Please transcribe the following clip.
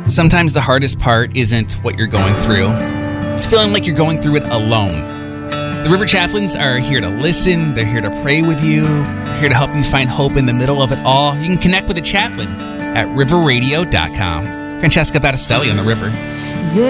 Sometimes the hardest part isn't what you're going through. It's feeling like you're going through it alone. The River Chaplains are here to listen. They're here to pray with you. They're here to help you find hope in the middle of it all. You can connect with a chaplain at riverradio.com. Francesca Battistelli on the River.